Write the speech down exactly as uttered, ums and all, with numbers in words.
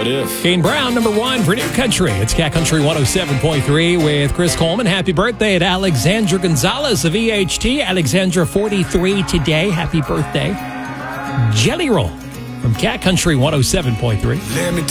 What if? Kane Brown, number one for New Country. It's Cat Country one oh seven point three with Chris Coleman. Happy birthday to Alexandra Gonzalez of E H T. Alexandra, forty-three today. Happy birthday. Jelly Roll from Cat Country one oh seven point three. Let me